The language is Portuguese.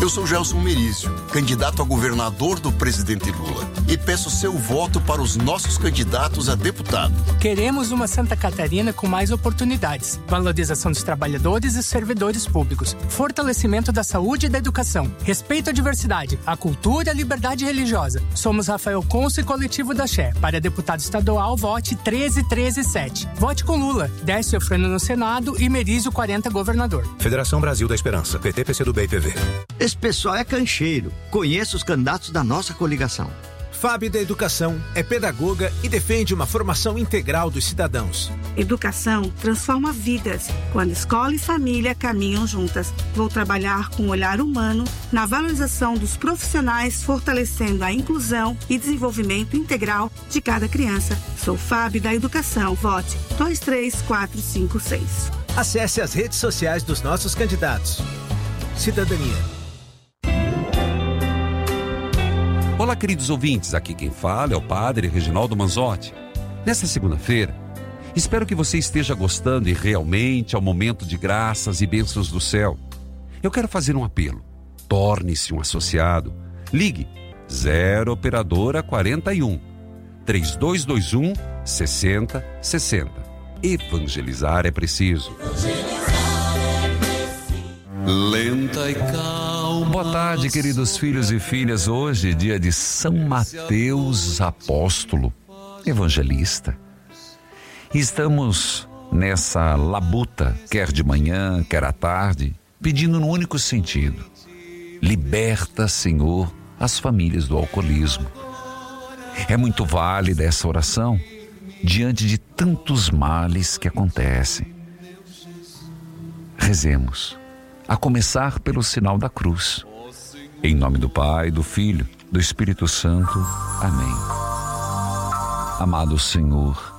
Eu sou Gelson Merizio, candidato a governador do presidente Lula, e peço seu voto para os nossos candidatos a deputado. Queremos uma Santa Catarina com mais oportunidades, valorização dos trabalhadores e servidores públicos, fortalecimento da saúde e da educação, respeito à diversidade, à cultura e à liberdade religiosa. Somos Rafael Conso e Coletivo da Xé. Para deputado estadual, vote 13137. Vote com Lula, Décio Frano no Senado e Merizio 40 governador. Federação Brasil da Esperança, PT, PCdoB e PV. Esse pessoal é cancheiro. Conheço os candidatos da nossa coligação. Fábio da Educação é pedagoga e defende uma formação integral dos cidadãos. Educação transforma vidas. Quando escola e família caminham juntas. Vou trabalhar com um olhar humano na valorização dos profissionais, fortalecendo a inclusão e desenvolvimento integral de cada criança. Sou Fábio da Educação. Vote 23456. Acesse as redes sociais dos nossos candidatos. Cidadania. Olá, queridos ouvintes, aqui quem fala é o Padre Reginaldo Manzotti. Nesta segunda-feira, espero que você esteja gostando e realmente ao momento de graças e bênçãos do céu. Eu quero fazer um apelo. Torne-se um associado. Ligue 0 Operadora 41 3221 6060. Evangelizar é preciso. Lenta e calma. Boa tarde, queridos filhos e filhas. Hoje, dia de São Mateus Apóstolo, evangelista. E estamos nessa labuta, quer de manhã, quer à tarde, pedindo no único sentido: liberta, Senhor, as famílias do alcoolismo. É muito válida essa oração diante de tantos males que acontecem. Rezemos, a começar pelo sinal da cruz. Em nome do Pai, do Filho, do Espírito Santo. Amém. Amado Senhor,